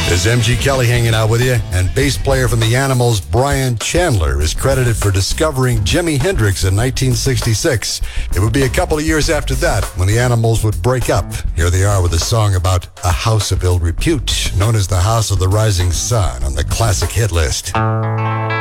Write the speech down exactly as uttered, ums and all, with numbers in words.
There's M G Kelly hanging out with you, and bass player from the Animals, Brian Chandler, is credited for discovering Jimi Hendrix in nineteen sixty-six. It would be a couple of years after that when the Animals would break up. Here they are with a song about a house of ill repute, known as the House of the Rising Sun on the classic hit list.